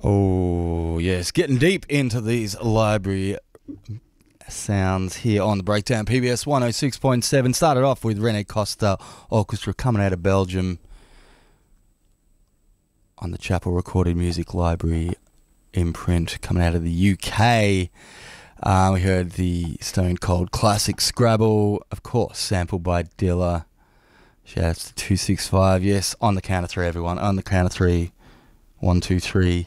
Oh, yes. Getting deep into these library sounds here on the Breakdown. PBS 106.7. Started off with Rene Costa Orchestra coming out of Belgium on the Chapel Recorded Music Library imprint coming out of the UK. We heard the Stone Cold classic Scrabble, of course, sampled by Dilla. Shout out to 265. Yes, on the count of three, everyone. On the count of three. 1, 2, 3.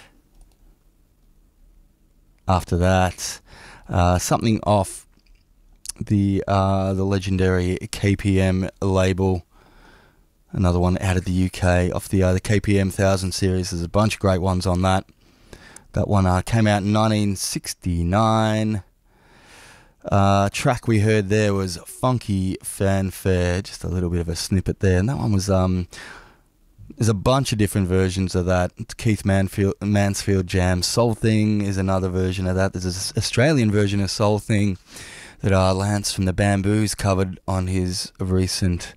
After that, something off the legendary KPM label. Another one out of the UK off the KPM 1000 series. There's a bunch of great ones on that. That one came out in 1969. Track we heard there was Funky Fanfare. Just a little bit of a snippet there. And that one was... There's a bunch of different versions of that. Keith Mansfield Jam. Soul Thing is another version of that. There's an Australian version of Soul Thing that Lance from the Bamboos covered on his recent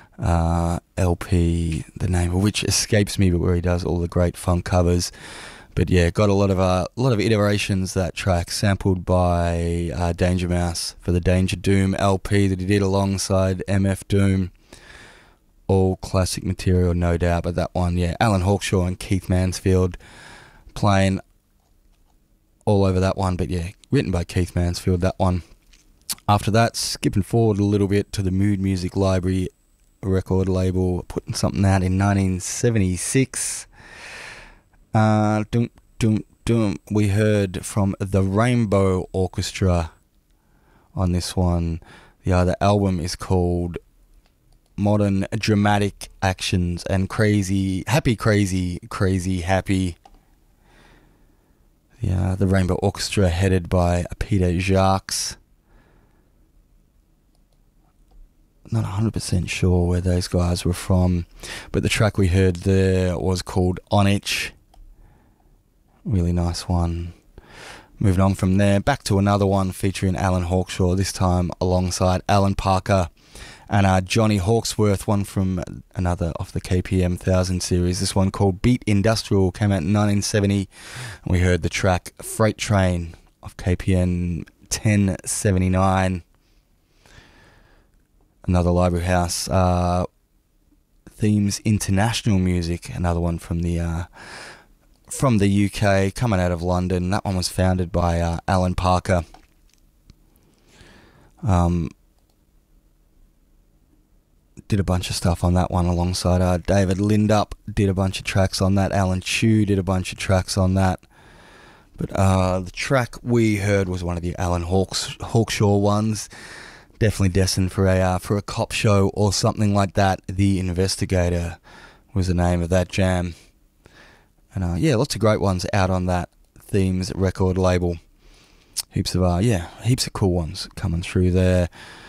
LP, the name of which escapes me, but where he does all the great funk covers. But yeah, got a lot of iterations. That track sampled by Danger Mouse for the Danger Doom LP that he did alongside MF Doom. All classic material, no doubt, but that one, yeah, Alan Hawkshaw and Keith Mansfield playing all over that one, but yeah, written by Keith Mansfield, that one. After that, skipping forward a little bit to the Mood Music Library record label, putting something out in 1976. We heard from the Rainbow Orchestra on this one. The album is called Modern Dramatic Actions and Crazy Happy. The Rainbow Orchestra headed by Peter Jacques. Not 100% sure where those guys were from, but the track we heard there was called On Itch. Really nice one. Moving on from there, back to another one featuring Alan Hawkshaw, this time alongside Alan Parker and Johnny Hawksworth, one from another of the KPM 1000 series. This one called Beat Industrial came out in 1970. And we heard the track Freight Train of KPM 1079. Another Library House Themes International Music, another one from the UK, coming out of London. That one was founded by Alan Parker. Did a bunch of stuff on that one alongside David Lindup, did a bunch of tracks on that. Alan Chew did a bunch of tracks on that. But the track we heard was one of the Alan Hawkshaw ones. Definitely destined for a cop show or something like that. The Investigator was the name of that jam. And yeah, lots of great ones out on that Themes record label. Heaps of cool ones coming through there.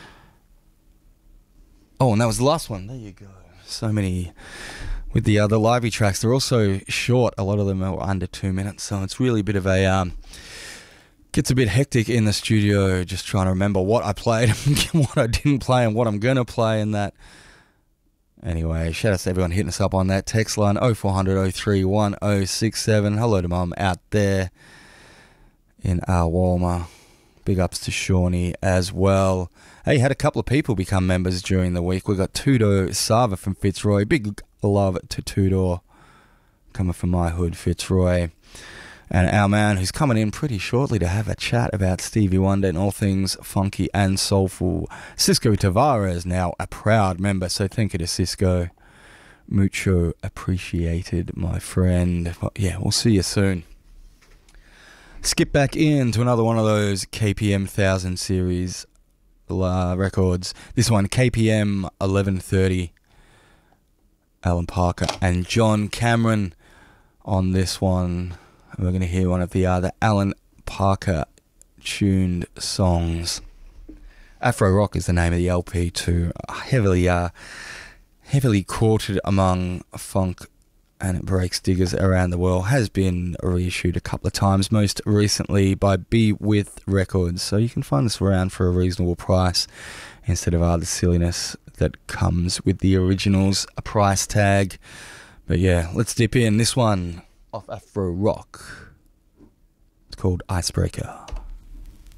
Oh, and that was the last one. There you go. So many with the other library tracks. They're also short. A lot of them are under 2 minutes, so it's really a bit of a gets a bit hectic in the studio, just trying to remember what I played, what I didn't play, and what I'm gonna play, and that. Anyway, shout out to everyone hitting us up on that text line 0400 03 1067. Hello to Mum out there in Walmer. Big ups to Shawnee as well. Hey, had a couple of people become members during the week. We got Tudor Sava from Fitzroy. Big love to Tudor, coming from my hood, Fitzroy. And our man who's coming in pretty shortly to have a chat about Stevie Wonder and all things funky and soulful. Cisco Tavares, now a proud member, so thank you to Cisco. Mucho appreciated, my friend. But yeah, we'll see you soon. Skip back into another one of those KPM 1000 series records. This one, KPM 1130. Alan Parker and John Cameron on this one. We're going to hear one of the Alan Parker tuned songs. Afro Rock is the name of the LP too. Heavily quoted among funk and breaks diggers around the world. Has been reissued a couple of times, most recently by Be With Records. So you can find this around for a reasonable price instead of the silliness that comes with the original's price tag. But yeah, let's dip in. This one off Afro Rock. It's called Icebreaker.